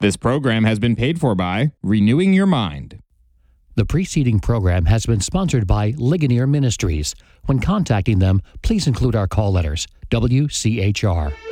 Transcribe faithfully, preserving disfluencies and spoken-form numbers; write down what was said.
This program has been paid for by Renewing Your Mind. The preceding program has been sponsored by Ligonier Ministries. When contacting them, please include our call letters, W C H R.